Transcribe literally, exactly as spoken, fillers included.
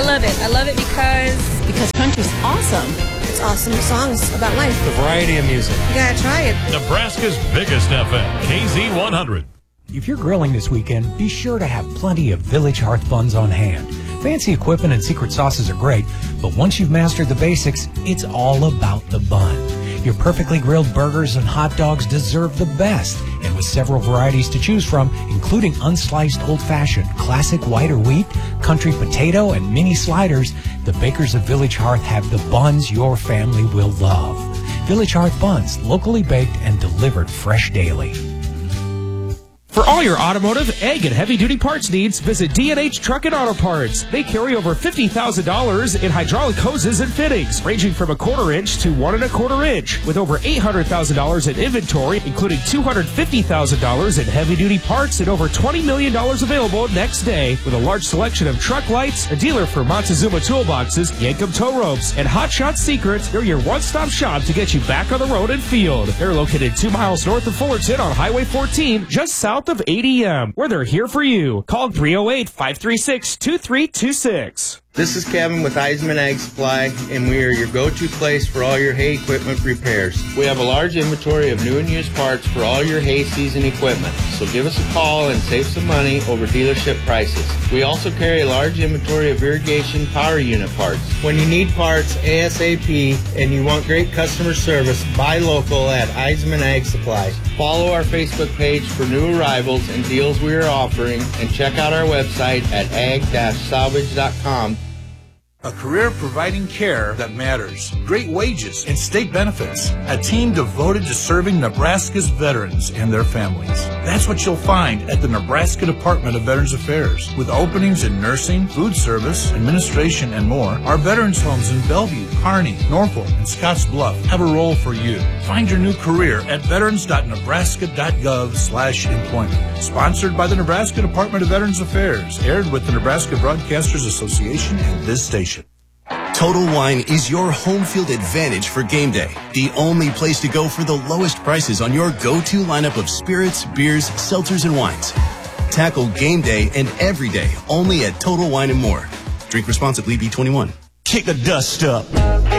I love it. I love it because... Because country's awesome. It's awesome songs about life. The variety of music. You gotta try it. Nebraska's biggest F M, K Z one hundred. If you're grilling this weekend, be sure to have plenty of Village Hearth buns on hand. Fancy equipment and secret sauces are great, but once you've mastered the basics, it's all about the bun. Your perfectly grilled burgers and hot dogs deserve the best, and with several varieties to choose from, including unsliced old-fashioned, classic white or wheat, country potato, and mini sliders, the bakers of Village Hearth have the buns your family will love. Village Hearth buns, locally baked and delivered fresh daily. For all your automotive, ag, and heavy-duty parts needs, visit D and H Truck and Auto Parts. They carry over fifty thousand dollars in hydraulic hoses and fittings, ranging from a quarter inch to one and a quarter inch, with over eight hundred thousand dollars in inventory, including two hundred fifty thousand dollars in heavy-duty parts and over twenty million dollars available next day, with a large selection of truck lights, a dealer for Montezuma toolboxes, Yankum tow ropes, and Hot Shot Secrets. They're your one-stop shop to get you back on the road and field. They're located two miles north of Fullerton on Highway fourteen, just south of A D M, where they're here for you. Call three oh eight, five three six, two three two six. This is Kevin with Eisman Ag Supply, and we are your go-to place for all your hay equipment repairs. We have a large inventory of new and used parts for all your hay season equipment, so give us a call and save some money over dealership prices. We also carry a large inventory of irrigation power unit parts. When you need parts ASAP and you want great customer service, buy local at Eisman Ag Supply. Follow our Facebook page for new arrivals and deals we are offering, and check out our website at ag dash salvage dot com. A career providing care that matters, great wages, and state benefits. A team devoted to serving Nebraska's veterans and their families. That's what you'll find at the Nebraska Department of Veterans Affairs. With openings in nursing, food service, administration, and more, our veterans homes in Bellevue, Kearney, Norfolk, and Scotts Bluff have a role for you. Find your new career at veterans dot nebraska dot gov slash employment. Sponsored by the Nebraska Department of Veterans Affairs. Aired with the Nebraska Broadcasters Association and this station. Total Wine is your home field advantage for game day. The only place to go for the lowest prices on your go-to lineup of spirits, beers, seltzers, and wines. Tackle game day and every day only at Total Wine and More. Drink responsibly, B twenty-one. Kick the dust up.